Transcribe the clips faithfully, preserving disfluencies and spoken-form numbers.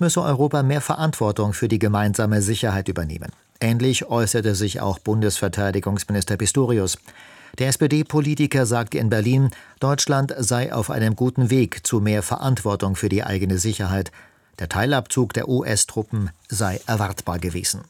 müsse Europa mehr Verantwortung für die gemeinsame Sicherheit übernehmen. Ähnlich äußerte sich auch Bundesverteidigungsminister Pistorius. Der S P D-Politiker sagte in Berlin, Deutschland sei auf einem guten Weg zu mehr Verantwortung für die eigene Sicherheit. Der Teilabzug der U S-Truppen sei erwartbar gewesen.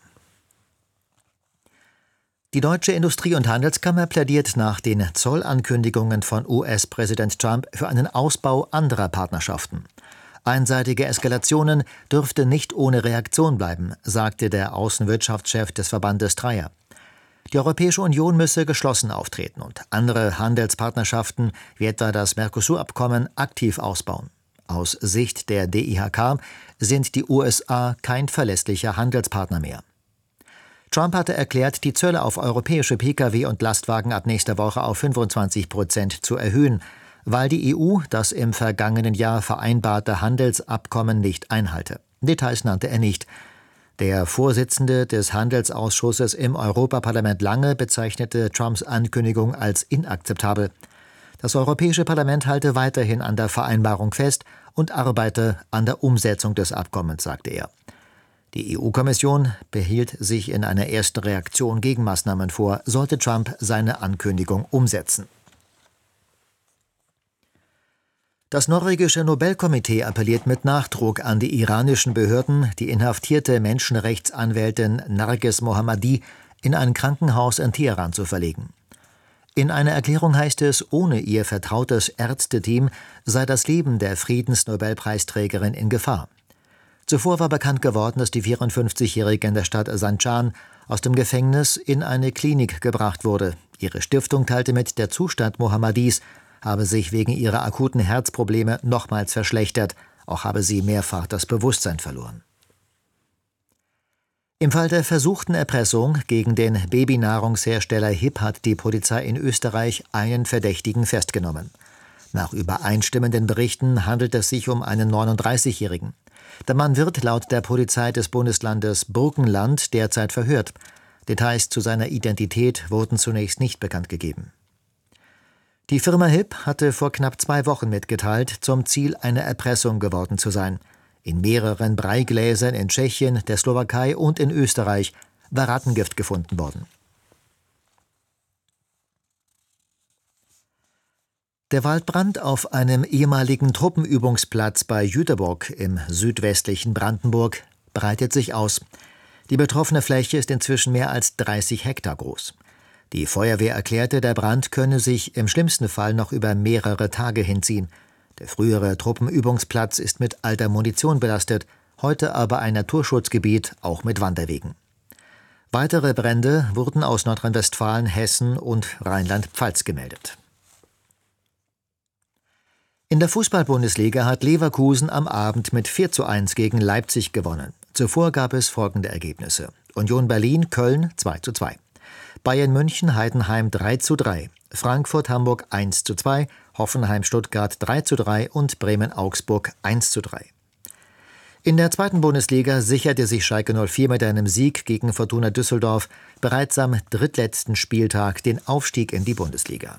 Die Deutsche Industrie- und Handelskammer plädiert nach den Zollankündigungen von U S-Präsident Trump für einen Ausbau anderer Partnerschaften. Einseitige Eskalationen dürfte nicht ohne Reaktion bleiben, sagte der Außenwirtschaftschef des Verbandes Trier. Die Europäische Union müsse geschlossen auftreten und andere Handelspartnerschaften, wie etwa das Mercosur-Abkommen, aktiv ausbauen. Aus Sicht der D I H K sind die U S A kein verlässlicher Handelspartner mehr. Trump hatte erklärt, die Zölle auf europäische Pkw und Lastwagen ab nächster Woche auf fünfundzwanzig Prozent zu erhöhen, weil die E U das im vergangenen Jahr vereinbarte Handelsabkommen nicht einhalte. Details nannte er nicht. Der Vorsitzende des Handelsausschusses im Europaparlament Lange bezeichnete Trumps Ankündigung als inakzeptabel. Das Europäische Parlament halte weiterhin an der Vereinbarung fest und arbeite an der Umsetzung des Abkommens, sagte er. Die E U-Kommission behielt sich in einer ersten Reaktion Gegenmaßnahmen vor, sollte Trump seine Ankündigung umsetzen. Das norwegische Nobelkomitee appelliert mit Nachdruck an die iranischen Behörden, die inhaftierte Menschenrechtsanwältin Narges Mohammadi in ein Krankenhaus in Teheran zu verlegen. In einer Erklärung heißt es, ohne ihr vertrautes Ärzteteam sei das Leben der Friedensnobelpreisträgerin in Gefahr. Zuvor war bekannt geworden, dass die vierundfünfzigjährige in der Stadt Zanjan aus dem Gefängnis in eine Klinik gebracht wurde. Ihre Stiftung teilte mit, der Zustand Mohammadis habe sich wegen ihrer akuten Herzprobleme nochmals verschlechtert. Auch habe sie mehrfach das Bewusstsein verloren. Im Fall der versuchten Erpressung gegen den Babynahrungshersteller Hip hat die Polizei in Österreich einen Verdächtigen festgenommen. Nach übereinstimmenden Berichten handelt es sich um einen neununddreißigjährigen. Der Mann wird laut der Polizei des Bundeslandes Burgenland derzeit verhört. Details zu seiner Identität wurden zunächst nicht bekannt gegeben. Die Firma Hip hatte vor knapp zwei Wochen mitgeteilt, zum Ziel einer Erpressung geworden zu sein. In mehreren Breigläsern in Tschechien, der Slowakei und in Österreich war Rattengift gefunden worden. Der Waldbrand auf einem ehemaligen Truppenübungsplatz bei Jüterbog im südwestlichen Brandenburg breitet sich aus. Die betroffene Fläche ist inzwischen mehr als dreißig Hektar groß. Die Feuerwehr erklärte, der Brand könne sich im schlimmsten Fall noch über mehrere Tage hinziehen. Der frühere Truppenübungsplatz ist mit alter Munition belastet, heute aber ein Naturschutzgebiet, auch mit Wanderwegen. Weitere Brände wurden aus Nordrhein-Westfalen, Hessen und Rheinland-Pfalz gemeldet. In der Fußball-Bundesliga hat Leverkusen am Abend mit vier zu eins gegen Leipzig gewonnen. Zuvor gab es folgende Ergebnisse: Union Berlin, Köln zwei zu zwei. Bayern München, Heidenheim drei zu drei, Frankfurt, Hamburg eins zu zwei, Hoffenheim, Stuttgart drei zu drei und Bremen, Augsburg eins zu drei. In der zweiten Bundesliga sicherte sich Schalke null vier mit einem Sieg gegen Fortuna Düsseldorf bereits am drittletzten Spieltag den Aufstieg in die Bundesliga.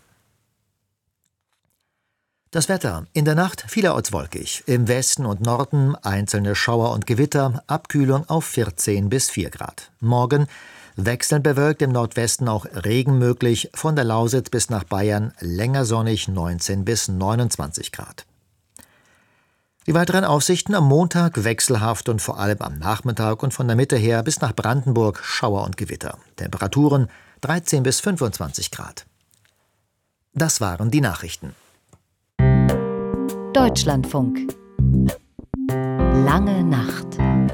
Das Wetter: In der Nacht vielerorts wolkig, im Westen und Norden einzelne Schauer und Gewitter, Abkühlung auf vierzehn bis vier Grad. Morgen wechselnd bewölkt, im Nordwesten auch Regen möglich, von der Lausitz bis nach Bayern länger sonnig, neunzehn bis neunundzwanzig Grad. Die weiteren Aussichten: am Montag wechselhaft und vor allem am Nachmittag und von der Mitte her bis nach Brandenburg Schauer und Gewitter. Temperaturen dreizehn bis fünfundzwanzig Grad. Das waren die Nachrichten. Deutschlandfunk. Lange Nacht.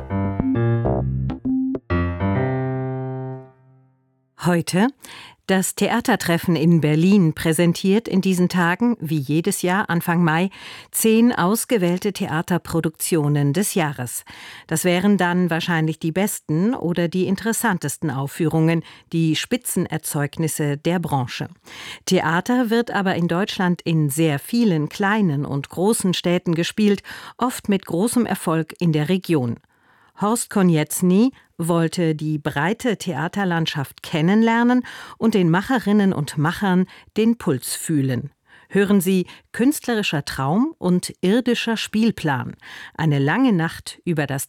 Heute das Theatertreffen in Berlin präsentiert in diesen Tagen, wie jedes Jahr Anfang Mai, zehn ausgewählte Theaterproduktionen des Jahres. Das wären dann wahrscheinlich die besten oder die interessantesten Aufführungen, die Spitzenerzeugnisse der Branche. Theater wird aber in Deutschland in sehr vielen kleinen und großen Städten gespielt, oft mit großem Erfolg in der Region. Horst Konieczny wollte die breite Theaterlandschaft kennenlernen und den Macherinnen und Machern den Puls fühlen. Hören Sie Künstlerischer Traum und irdischer Spielplan. Eine lange Nacht über das